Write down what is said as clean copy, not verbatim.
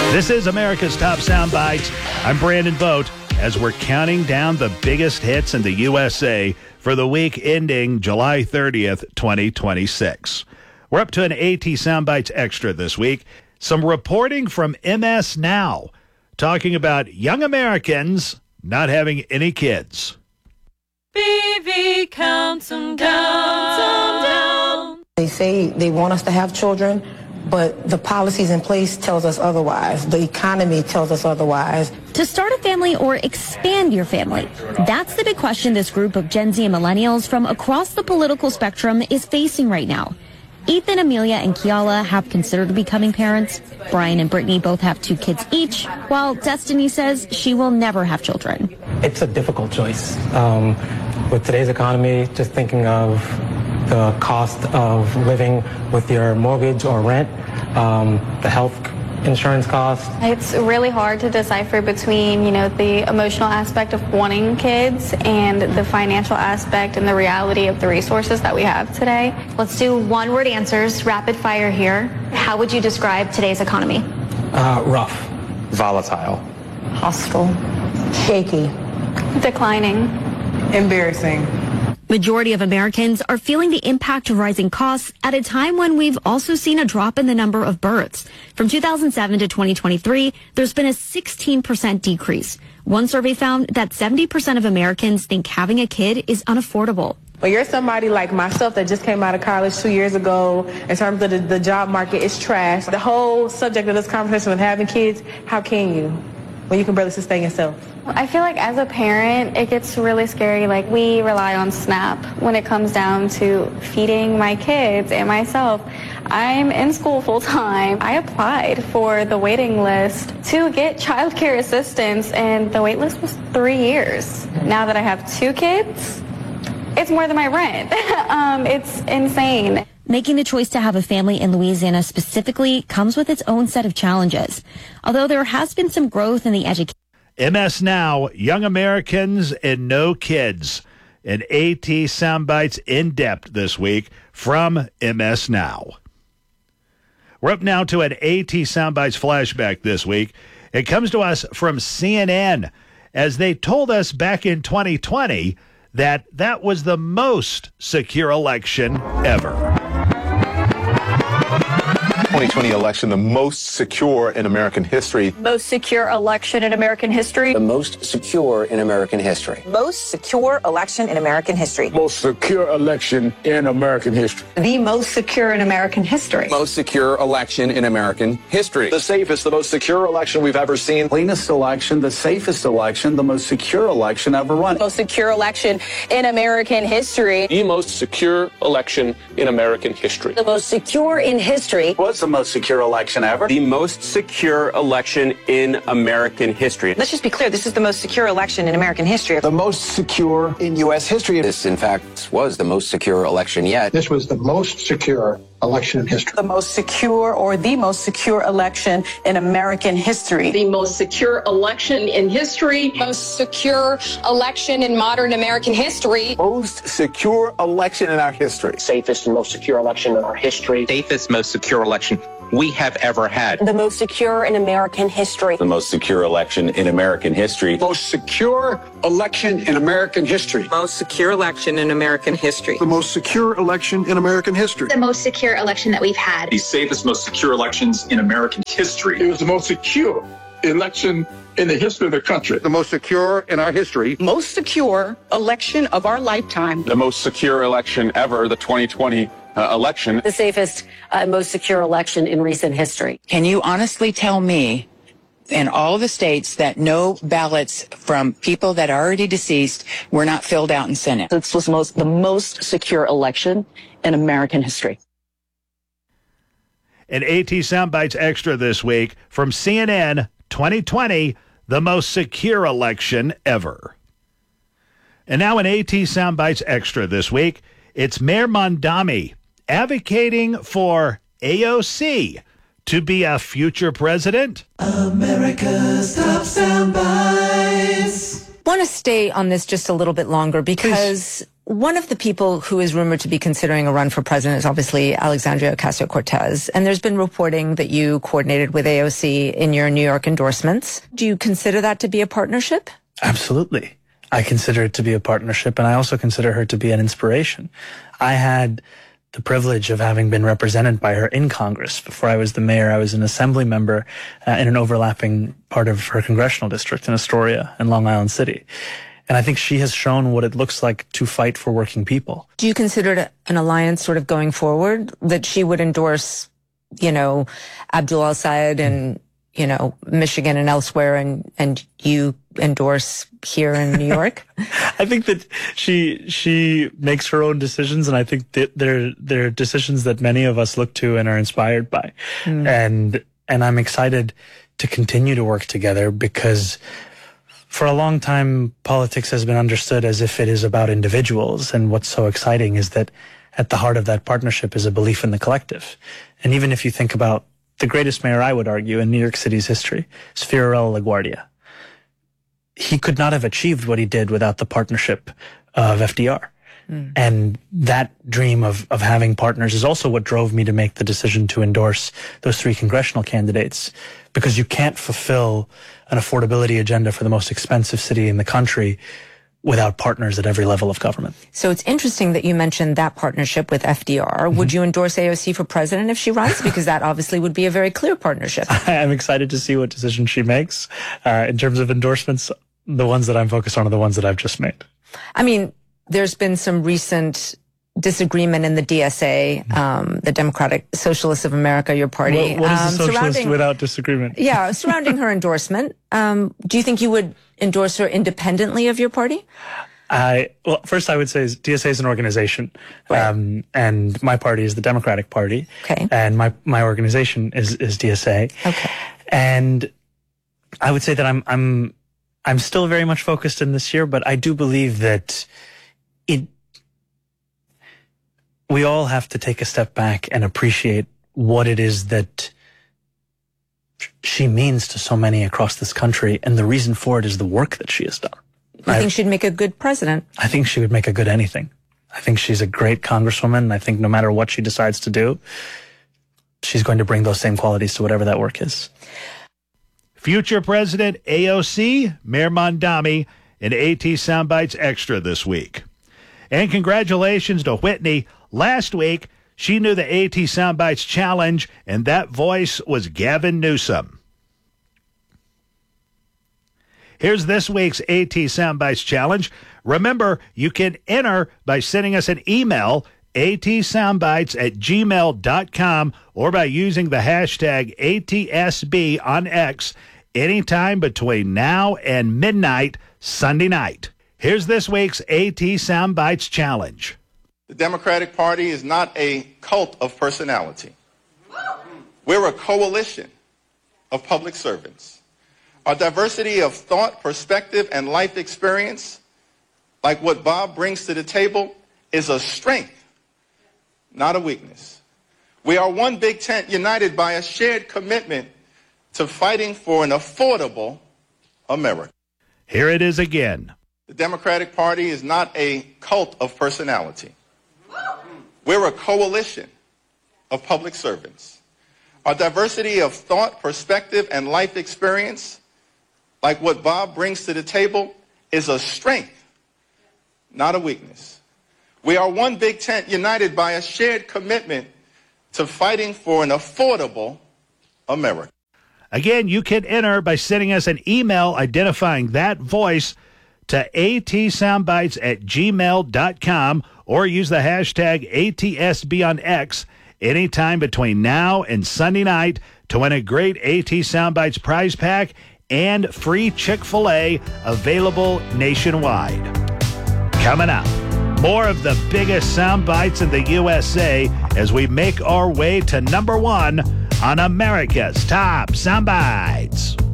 This is America's Top Soundbites. I'm Brandon Vogt as we're counting down the biggest hits in the USA for the week ending July 30th, 2026. We're up to an AT Soundbites Extra this week. Some reporting from MS Now talking about young Americans not having any kids. BV counts them down. They say they want us to have children, but the policies in place tells us otherwise. The economy tells us otherwise. To start a family or expand your family? That's the big question this group of Gen Z and millennials from across the political spectrum is facing right now. Ethan, Amelia, and Kiala have considered becoming parents. Brian and Brittany both have 2 kids each, while Destiny says she will never have children. It's a difficult choice. With today's economy, just thinking of the cost of living with your mortgage or rent, the health insurance cost. It's really hard to decipher between, the emotional aspect of wanting kids and the financial aspect and the reality of the resources that we have today. Let's do one-word answers, rapid fire here. How would you describe today's economy? Rough. Volatile. Hostile. Shaky. Declining. Embarrassing. Majority of Americans are feeling the impact of rising costs at a time when we've also seen a drop in the number of births. From 2007 to 2023, there's been a 16% decrease. One survey found that 70% of Americans think having a kid is unaffordable. When you're somebody like myself that just came out of college 2 years ago, in terms of the job market, is trash. The whole subject of this conversation with having kids, how can you, when you can barely sustain yourself? I feel like as a parent, it gets really scary. Like, we rely on SNAP when it comes down to feeding my kids and myself. I'm in school full time. I applied for the waiting list to get childcare assistance, and the wait list was 3 years. Now that I have 2 kids, it's more than my rent. It's insane. Making the choice to have a family in Louisiana specifically comes with its own set of challenges. Although there has been some growth in the education. MS Now, Young Americans and No Kids. An AT Soundbites in depth this week from MS Now. We're up now to an AT Soundbites flashback this week. It comes to us from CNN, as they told us back in 2020 that was the most secure election ever. 2020 election, the most secure in American history. Most secure election in American history. The most secure in American history. Most secure election in American history. Most secure election in American history. The most secure in American history. Most secure election in American history. The safest, the most secure election we've ever seen. Cleanest election, the safest election, the most secure election ever run. Most secure election in American history. The most secure election in American history. The most secure in history. What's the most secure election ever? The most secure election in American history. Let's just be clear, this is the most secure election in American history. The most secure in U.S. history. This, in fact, was the most secure election yet. This was the most secure election in history. The most secure or the most secure election in American history. The most secure election in history. Most secure election in modern American history. Most secure election in our history. Safest and most secure election in our history. Safest, most secure election we have ever had. The most secure in American history. The most secure election in American history. Most secure election in American history. Most secure election in American history. The most secure election in American history. The most secure election that we've had. The safest, most secure elections in American history. It was the most secure election in the history of the country. The most secure in our history. Most secure election of our lifetime. The most secure election ever, the 2020 election. The safest, most secure election in recent history. Can you honestly tell me in all the states that no ballots from people that are already deceased were not filled out in Senate? This was the most secure election in American history. An AT Soundbites Extra this week from CNN 2020, the most secure election ever. And now an AT Soundbites Extra this week, it's Mayor Mondami advocating for AOC to be a future president. America's Top Soundbites. this. I want to stay on this just a little bit longer because one of the people who is rumored to be considering a run for president is obviously Alexandria Ocasio-Cortez. And there's been reporting that you coordinated with AOC in your New York endorsements. Do you consider that to be a partnership? Absolutely. I consider it to be a partnership, and I also consider her to be an inspiration. I had the privilege of having been represented by her in Congress. Before I was the mayor, I was an assembly member in an overlapping part of her congressional district in Astoria and Long Island City. And I think she has shown what it looks like to fight for working people. Do you consider it an alliance sort of going forward, that she would endorse, Abdul al-Sayed and, Michigan and elsewhere, and you endorse here in New York? I think that she makes her own decisions, and I think that they're decisions that many of us look to and are inspired by. And I'm excited to continue to work together because for a long time, politics has been understood as if it is about individuals. And what's so exciting is that at the heart of that partnership is a belief in the collective. And even if you think about the greatest mayor, I would argue, in New York City's history, is Fiorello LaGuardia. He could not have achieved what he did without the partnership of FDR. And that dream of having partners is also what drove me to make the decision to endorse those 3 congressional candidates, because you can't fulfill an affordability agenda for the most expensive city in the country without partners at every level of government. So it's interesting that you mentioned that partnership with FDR. Would you endorse AOC for president if she runs? Because that obviously would be a very clear partnership. I'm excited to see what decision she makes. In terms of endorsements, the ones that I'm focused on are the ones that I've just made. I mean, there's been some recent disagreement in the DSA, the Democratic Socialists of America, your party. What is a socialist without disagreement? Yeah, surrounding her endorsement. Do you think you would endorse her independently of your party? Well, first I would say DSA is an organization, right. And my party is the Democratic Party, okay. And my organization is DSA, okay. And I would say that I'm still very much focused in this year, but I do believe that we all have to take a step back and appreciate what it is that she means to so many across this country, and the reason for it is the work that she has done. I think she'd make a good president. I think she would make a good anything. I think she's a great congresswoman. I think no matter what she decides to do, she's going to bring those same qualities to whatever that work is. Future President AOC, Mayor Mondami, and AT Soundbites Extra this week. And congratulations to Whitney. Last week, she knew the AT Soundbites challenge, and that voice was Gavin Newsom. Here's this week's AT Soundbites challenge. Remember, you can enter by sending us an email, atsoundbites@gmail.com, or by using the hashtag ATSB on X anytime between now and midnight Sunday night. Here's this week's AT Soundbites challenge. The Democratic Party is not a cult of personality. We're a coalition of public servants. Our diversity of thought, perspective, and life experience, like what Bob brings to the table, is a strength, not a weakness. We are one big tent united by a shared commitment to fighting for an affordable America. Here it is again. The Democratic Party is not a cult of personality. We're a coalition of public servants. Our diversity of thought, perspective, and life experience, like what Bob brings to the table, is a strength, not a weakness. We are one big tent united by a shared commitment to fighting for an affordable America. Again, you can enter by sending us an email identifying that voice to atsoundbites@gmail.com or use the hashtag ATSB on X anytime between now and Sunday night to win a great AT Soundbites prize pack and free Chick-fil-A available nationwide. Coming up, more of the biggest soundbites in the USA as we make our way to number 1 on America's Top Soundbites.